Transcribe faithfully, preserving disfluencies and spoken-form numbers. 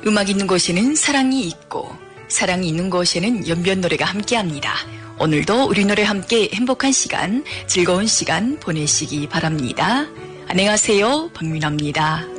음악 있는 곳에는 사랑이 있고 사랑이 있는 곳에는 연변 노래가 함께합니다. 오늘도 우리 노래 함께 행복한 시간, 즐거운 시간 보내시기 바랍니다. 안녕하세요, 박민아입니다.